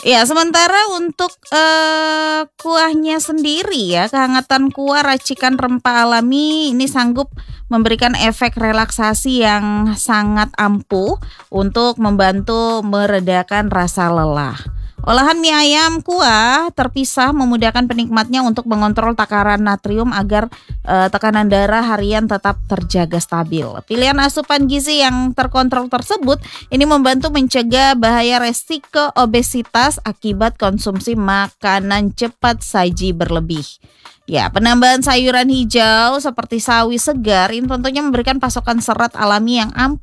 Ya, sementara untuk kuahnya sendiri ya, kehangatan kuah racikan rempah alami ini sanggup memberikan efek relaksasi yang sangat ampuh untuk membantu meredakan rasa lelah. Olahan mie ayam kuah terpisah memudahkan penikmatnya untuk mengontrol takaran natrium agar tekanan darah harian tetap terjaga stabil. Pilihan asupan gizi yang terkontrol tersebut ini membantu mencegah bahaya resiko obesitas akibat konsumsi makanan cepat saji berlebih. Ya, penambahan sayuran hijau seperti sawi segar ini tentunya memberikan pasokan serat alami yang ampuh